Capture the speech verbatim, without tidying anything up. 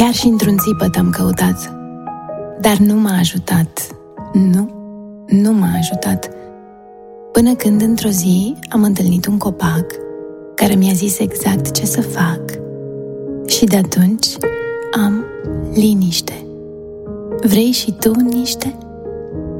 Chiar și într-un țipăt am căutat, dar nu m-a ajutat. Nu, nu m-a ajutat. Până când într-o zi am întâlnit un copac care mi-a zis exact ce să fac și de atunci am liniște. Vrei și tu niște?